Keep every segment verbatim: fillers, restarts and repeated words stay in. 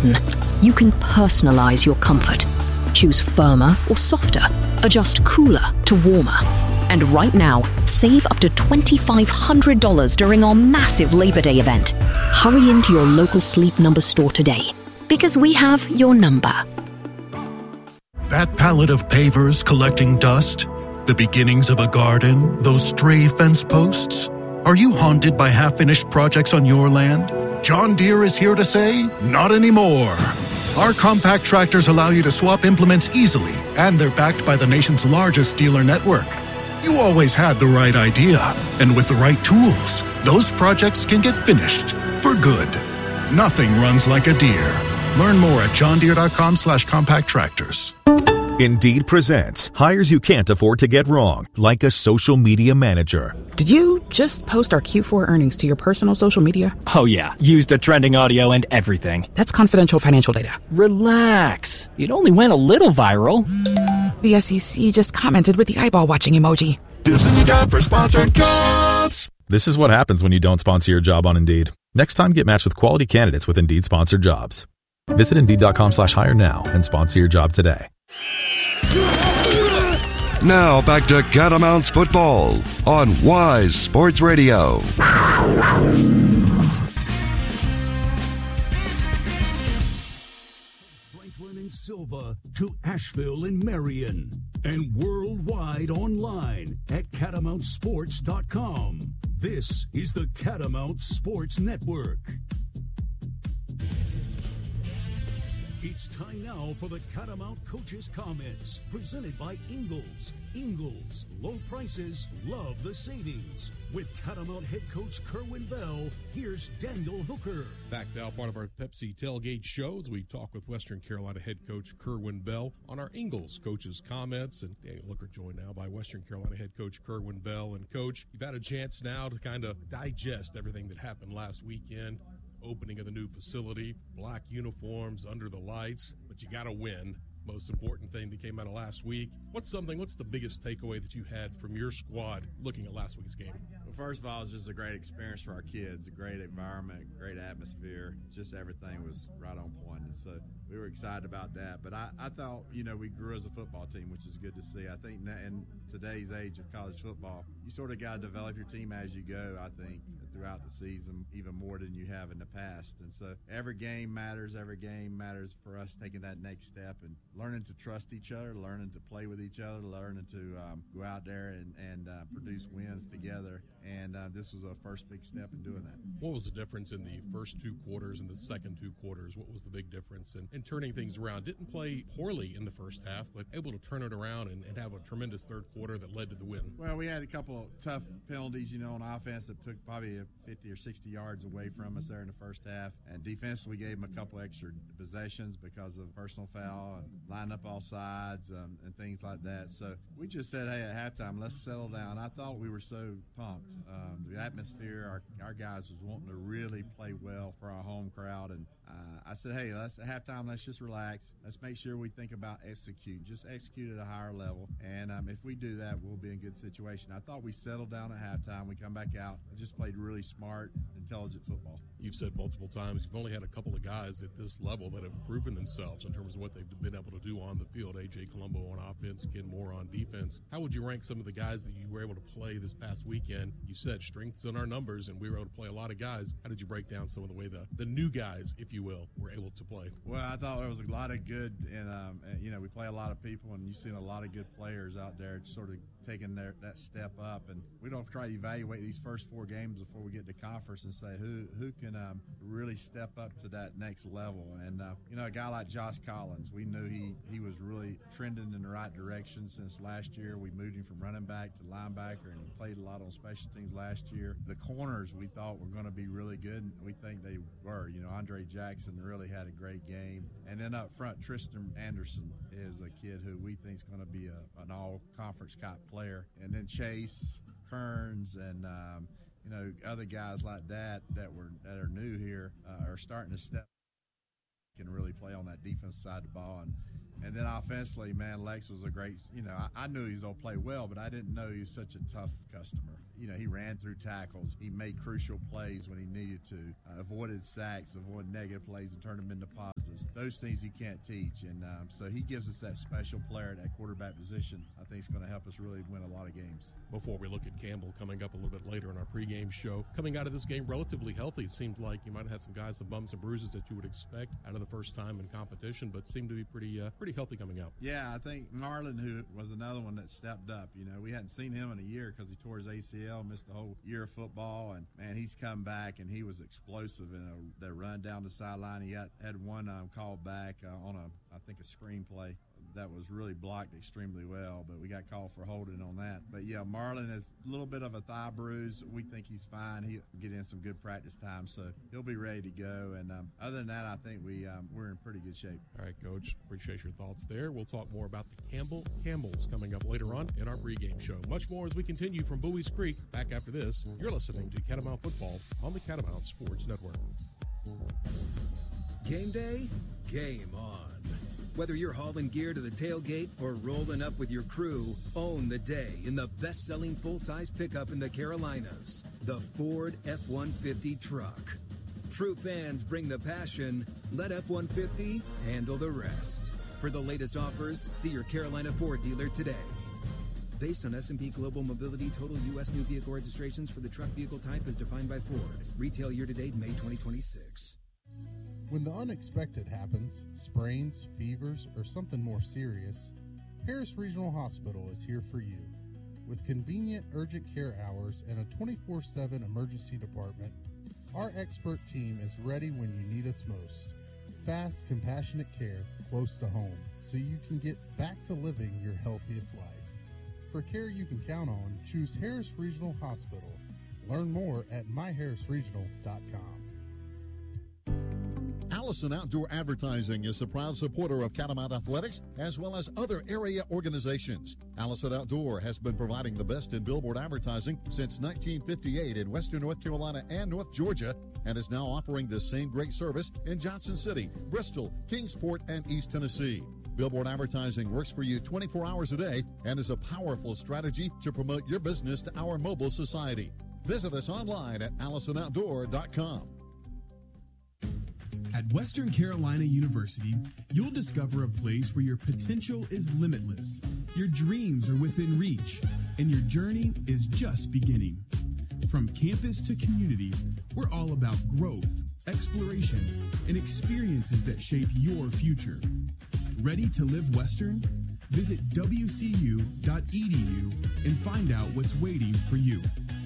button. You can personalize your comfort. Choose firmer or softer. Adjust cooler to warmer. And right now, save up to two thousand five hundred dollars during our massive Labor Day event. Hurry into your local Sleep Number store today, because we have your number. That pallet of pavers collecting dust? The beginnings of a garden? Those stray fence posts? Are you haunted by half-finished projects on your land? John Deere is here to say, not anymore. Our compact tractors allow you to swap implements easily, and they're backed by the nation's largest dealer network. You always had the right idea, and with the right tools, those projects can get finished for good. Nothing runs like a Deere. Learn more at johndeere.com slash compact tractors. Indeed presents hires you can't afford to get wrong, like a social media manager. Did you just post our Q four earnings to your personal social media? Oh yeah, used a trending audio and everything. That's confidential financial data. Relax. It only went a little viral. The S E C just commented with the eyeball watching emoji. This is a job for sponsored jobs. This is what happens when you don't sponsor your job on Indeed. Next time, get matched with quality candidates with Indeed sponsored jobs. Visit Indeed.com slash hire now and sponsor your job today. Now back to Catamounts football on Wise Sports Radio. Franklin and Silva to Asheville and Marion, and worldwide online at catamount sports dot com. This is the Catamount Sports Network. It's time now for the Catamount Coaches' Comments, presented by Ingles. Ingles, low prices, love the savings. With Catamount head coach Kerwin Bell, here's Daniel Hooker. Back now, part of our Pepsi Tailgate shows, we talk with Western Carolina head coach Kerwin Bell on our Ingles Coaches' Comments. And Daniel Hooker joined now by Western Carolina head coach Kerwin Bell. And Coach, you've had a chance now to kind of digest everything that happened last weekend. Opening of the new facility, black uniforms under the lights, but you got to win. Most important thing that came out of last week. What's something, what's the biggest takeaway that you had from your squad looking at last week's game? Well, first of all, it's just a great experience for our kids, a great environment, great atmosphere. Just everything was right on point. And so we were excited about that. But I, I thought, you know, we grew as a football team, which is good to see. I think in today's age of college football, you sort of got to develop your team as you go, I think, throughout the season, even more than you have in the past. And so every game matters. Every game matters for us taking that next step and learning to trust each other, learning to play with each other, learning to um, go out there and, and uh, produce wins together. And uh, this was our first big step in doing that. What was the difference in the first two quarters and the second two quarters? What was the big difference in, in turning things around? Didn't play poorly in the first half, but able to turn it around and, and have a tremendous third quarter that led to the win. Well, we had a couple of tough penalties, you know, on offense that took probably fifty or sixty yards away from us there in the first half. And defensively, we gave them a couple extra possessions because of personal foul and line up all sides um, and things like that. So we just said, hey, at halftime, let's settle down. I thought we were so pumped. Um, the atmosphere, our, our guys was wanting to really play well for our home crowd. And uh, I said, hey, let's at halftime, let's just relax. Let's make sure we think about executing. Just execute at a higher level. And um, if we do that, we'll be in a good situation. I thought we settled down at halftime. We come back out and just played really smart, intelligent football. You've said multiple times you've only had a couple of guys at this level that have proven themselves in terms of what they've been able to do on the field. A J Colombo on offense, Ken Moore on defense. How would you rank some of the guys that you were able to play this past weekend? You said strengths in our numbers, and we were able to play a lot of guys. How did you break down some of the way the, the new guys, if you will, were able to play? Well, I thought there was a lot of good, and, um, and you know, we play a lot of people, and you've seen a lot of good players out there sort of taking their, that step up. And we don't try to evaluate these first four games before we get to conference and say who who can um, really step up to that next level. And, uh, you know, a guy like Josh Collins, we knew he, he was really trending in the right direction since last year. We moved him from running back to linebacker, and he played a lot on special teams last year. The corners we thought were going to be really good, and we think they were. You know, Andre Jackson really had a great game. And then up front, Tristan Anderson is a kid who we think is going to be a, an all-conference type player. And then Chase Kearns and um, you know, other guys like that that were that are new here uh, are starting to step can really play on that defense side of the ball. And And then offensively, man, Lex was a great, you know, I, I knew he was going to play well, but I didn't know he was such a tough customer. You know, he ran through tackles. He made crucial plays when he needed to, uh, avoided sacks, avoided negative plays, and turned them into positives. Those things you can't teach. And um, so he gives us that special player at that quarterback position. I think it's going to help us really win a lot of games. Before we look at Campbell coming up a little bit later in our pregame show, coming out of this game relatively healthy. It seemed like you might have had some guys, some bumps and bruises that you would expect out of the first time in competition, but seemed to be pretty uh, pretty healthy coming out. Yeah, I think Marlon, who was another one that stepped up. You know, we hadn't seen him in a year because he tore his A C L, missed a whole year of football, and, man, he's come back, and he was explosive in a, that run down the sideline. He had, had one um, call back uh, on, a, I think, a screenplay that was really blocked extremely well, but we got called for holding on that. But, yeah, Marlon has a little bit of a thigh bruise. We think he's fine. He'll get in some good practice time, so he'll be ready to go. And um, other than that, I think we, um, we're in pretty good shape. All right, Coach, appreciate your thoughts there. We'll talk more about the Campbell Campbells coming up later on in our pregame show. Much more as we continue from Bowie's Creek. Back after this, you're listening to Catamount Football on the Catamount Sports Network. Game day, game on. Whether you're hauling gear to the tailgate or rolling up with your crew, own the day in the best-selling full-size pickup in the Carolinas, the Ford F one fifty truck. True fans bring the passion. Let F one fifty handle the rest. For the latest offers, see your Carolina Ford dealer today. Based on S and P Global Mobility, total U S new vehicle registrations for the truck vehicle type is defined by Ford. Retail year-to-date May twenty twenty-six. When the unexpected happens, sprains, fevers, or something more serious, Harris Regional Hospital is here for you. With convenient urgent care hours and a twenty-four seven emergency department, our expert team is ready when you need us most. Fast, compassionate care close to home, so you can get back to living your healthiest life. For care you can count on, choose Harris Regional Hospital. Learn more at my harris regional dot com. Allison Outdoor Advertising is a proud supporter of Catamount Athletics as well as other area organizations. Allison Outdoor has been providing the best in billboard advertising since nineteen fifty-eight in Western North Carolina and North Georgia, and is now offering the same great service in Johnson City, Bristol, Kingsport, and East Tennessee. Billboard advertising works for you twenty-four hours a day and is a powerful strategy to promote your business to our mobile society. Visit us online at allison outdoor dot com. At Western Carolina University, you'll discover a place where your potential is limitless, your dreams are within reach, and your journey is just beginning. From campus to community, we're all about growth, exploration, and experiences that shape your future. Ready to live Western? Visit w c u dot e d u and find out what's waiting for you.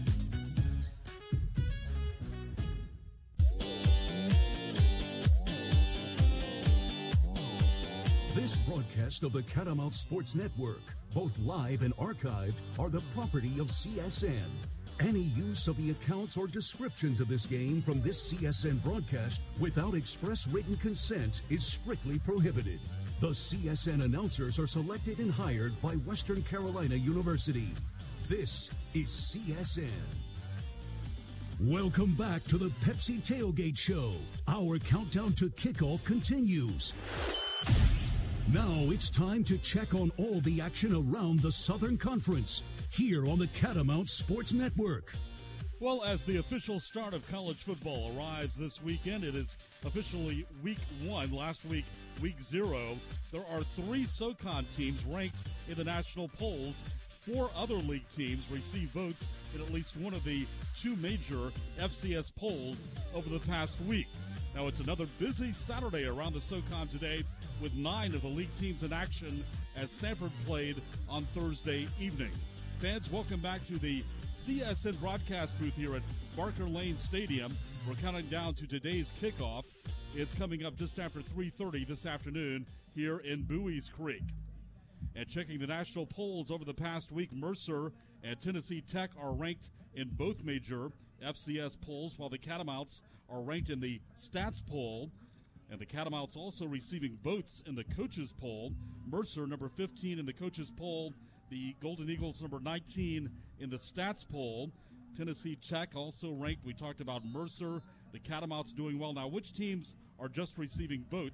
This broadcast of the Catamount Sports Network, both live and archived, are the property of C S N. Any use of the accounts or descriptions of this game from this C S N broadcast without express written consent is strictly prohibited. The C S N announcers are selected and hired by Western Carolina University. This is C S N. Welcome back to the Pepsi Tailgate Show. Our countdown to kickoff continues. Now it's time to check on all the action around the Southern Conference here on the Catamount Sports Network. Well, as the official start of college football arrives this weekend, it is officially week one. Last week, week zero. There are three SoCon teams ranked in the national polls. Four other league teams receive votes in at least one of the two major F C S polls over the past week. Now, it's another busy Saturday around the SoCon today, with nine of the league teams in action as Sanford played on Thursday evening. Fans, welcome back to the C S N broadcast booth here at Barker Lane Stadium. We're counting down to today's kickoff. It's coming up just after three thirty this afternoon here in Bowie's Creek. And checking the national polls over the past week, Mercer and Tennessee Tech are ranked in both major F C S polls, while the Catamounts are ranked in the stats poll. And the Catamounts also receiving votes in the coaches poll. Mercer, number fifteen in the coaches poll. The Golden Eagles, number nineteen in the stats poll. Tennessee Tech also ranked. We talked about Mercer. The Catamounts doing well. Now, which teams are just receiving votes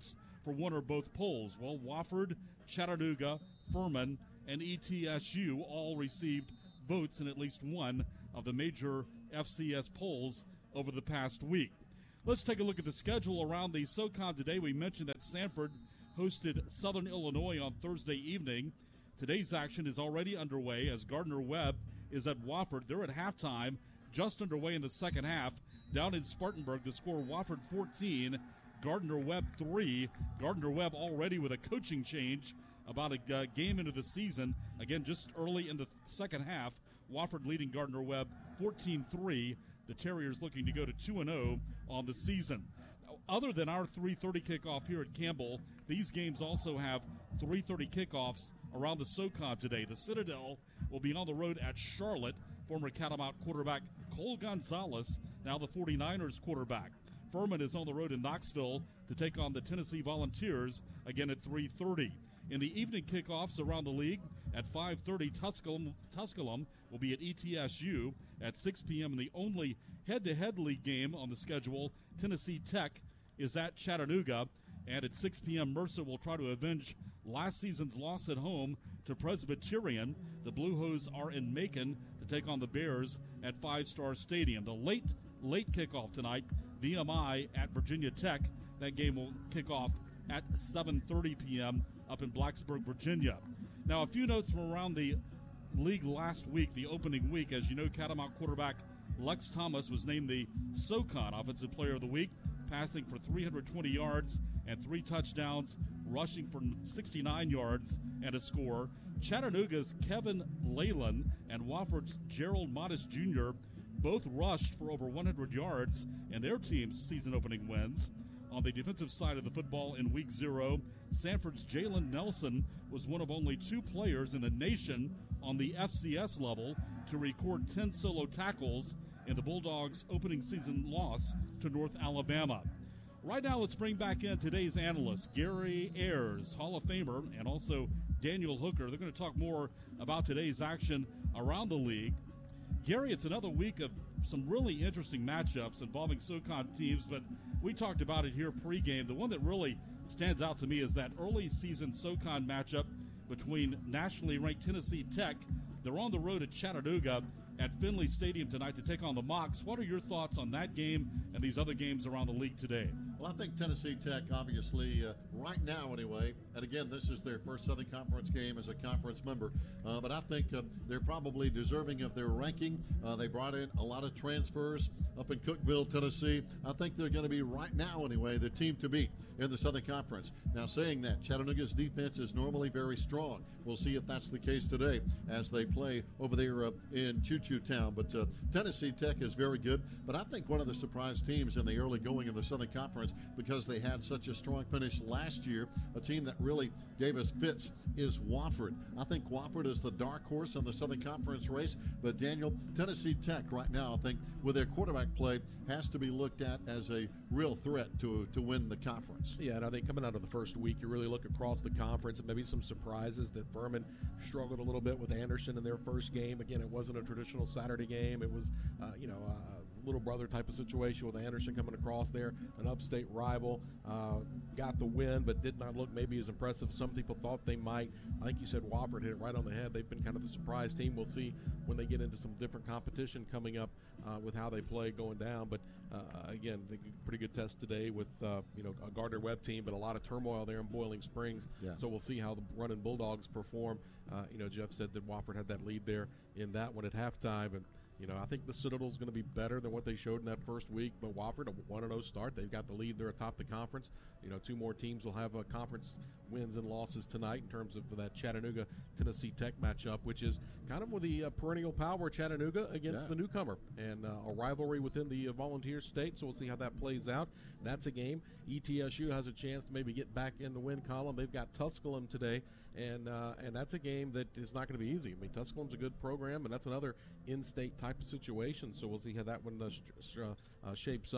for one or both polls? Well, Wofford, Chattanooga, Furman, and E T S U all received votes in at least one of the major F C S polls over the past week. Let's take a look at the schedule around the SoCon today. We mentioned that Sanford hosted Southern Illinois on Thursday evening. Today's action is already underway as Gardner-Webb is at Wofford. They're at halftime, just underway in the second half. Down in Spartanburg, the score Wofford fourteen, Gardner-Webb three. Gardner-Webb already with a coaching change about a uh, game into the season. Again, just early in the second half, Wofford leading Gardner-Webb fourteen three. The Terriers looking to go to two and oh on the season. Other than our three thirty kickoff here at Campbell, these games also have three thirty kickoffs around the SoCon today. The Citadel will be on the road at Charlotte. Former Catamount quarterback Cole Gonzalez, now the forty-niners quarterback. Furman is on the road in Knoxville to take on the Tennessee Volunteers, again at three thirty. In the evening kickoffs around the league, at five thirty, Tusculum, Tusculum will be at E T S U. At six p.m. in the only head-to-head league game on the schedule, Tennessee Tech is at Chattanooga. And at six p.m., Mercer will try to avenge last season's loss at home to Presbyterian. The Blue Hose are in Macon to take on the Bears at Five Star Stadium. The late, late kickoff tonight, V M I at Virginia Tech. That game will kick off at seven thirty p.m. up in Blacksburg, Virginia. Now, a few notes from around the league last week, the opening week. As you know, Catamount quarterback Lex Thomas was named the SoCon Offensive Player of the Week, passing for three hundred twenty yards and three touchdowns, rushing for sixty-nine yards and a score. Chattanooga's Kevin Leyland and Wofford's Gerald Modest Junior both rushed for over one hundred yards in their team's season-opening wins. On the defensive side of the football in week zero, Sanford's Jalen Nelson was one of only two players in the nation on the F C S level to record ten solo tackles in the Bulldogs' opening season loss to North Alabama. Right now, let's bring back in today's analysts, Gary Ayers, Hall of Famer, and also Daniel Hooker. They're going to talk more about today's action around the league. Gary, it's another week of some really interesting matchups involving SoCon teams, but we talked about it here pregame. The one that really stands out to me is that early season SoCon matchup between nationally ranked Tennessee Tech. They're on the road at Chattanooga at Finley Stadium tonight to take on the Mocs. What are your thoughts on that game and these other games around the league today? Well, I think Tennessee Tech, obviously, uh, right now anyway, and again, this is their first Southern Conference game as a conference member, uh, but I think uh, they're probably deserving of their ranking. Uh, they brought in a lot of transfers up in Cookeville, Tennessee. I think they're going to be, right now anyway, the team to beat in the Southern Conference. Now, saying that, Chattanooga's defense is normally very strong. We'll see if that's the case today as they play over there uh, in Choo Choo Town. But uh, Tennessee Tech is very good. But I think one of the surprise teams in the early going in the Southern Conference, because they had such a strong finish last year, a team that really gave us fits, is Wofford. I think Wofford is the dark horse in the Southern Conference race. But, Daniel, Tennessee Tech right now, I think, with their quarterback play, has to be looked at as a real threat to to win the conference. Yeah, and I think coming out of the first week, you really look across the conference and maybe some surprises that Furman struggled a little bit with Anderson in their first game. Again, it wasn't a traditional Saturday game. It was, uh, you know, a little brother type of situation with Anderson coming across there, an upstate rival. Uh, got the win, but did not look maybe as impressive as some people thought they might. I think you said Wofford hit it right on the head. They've been kind of the surprise team. We'll see when they get into some different competition coming up uh, with how they play going down. But uh, again, they pretty good test today with uh, you know a Gardner-Webb team, but a lot of turmoil there in Boiling Springs. Yeah. So we'll see how the running Bulldogs perform. Uh, you know, Jeff said that Wofford had that lead there in that one at halftime, and you know, I think the Citadel's going to be better than what they showed in that first week, but Wofford, a one and oh start. They've got the lead there atop the conference. You know, two more teams will have a conference wins and losses tonight in terms of that Chattanooga-Tennessee Tech matchup, which is kind of with the uh, perennial power Chattanooga against yeah. the newcomer, and uh, a rivalry within the uh, Volunteer state, so we'll see how that plays out. That's a game. E T S U has a chance to maybe get back in the win column. They've got Tusculum today, and uh, and that's a game that is not going to be easy. I mean, Tusculum's a good program, and that's another in-state type of situation, so we'll see how that one uh, sh- uh, uh, shapes up.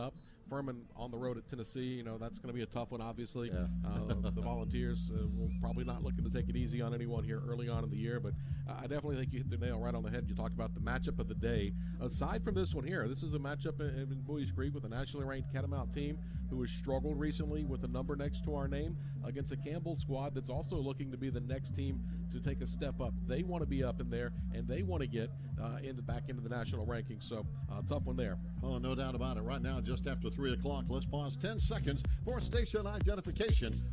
Furman on the road at Tennessee. You know, that's going to be a tough one, obviously. Yeah. uh, the Volunteers uh, will probably not looking to take it easy on anyone here early on in the year, but uh, I definitely think you hit the nail right on the head. You talked about the matchup of the day. Aside from this one here, this is a matchup in, in Buies Creek with a nationally ranked Catamount team who has struggled recently with a number next to our name against a Campbell squad that's also looking to be the next team to take a step up. They want to be up in there, and they want to get uh, into back into the national rankings. So, uh, tough one there. Oh, no doubt about it. Right now, just after three o'clock, let's pause ten seconds for station identification